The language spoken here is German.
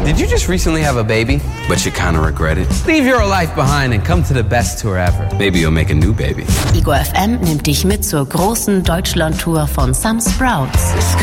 Did you just recently have a baby? But you kind of regret it? Leave your life behind and come to the best tour ever. Maybe you'll make a new baby. Ego FM nimmt dich mit zur großen Deutschland-Tour von Some Sprouts.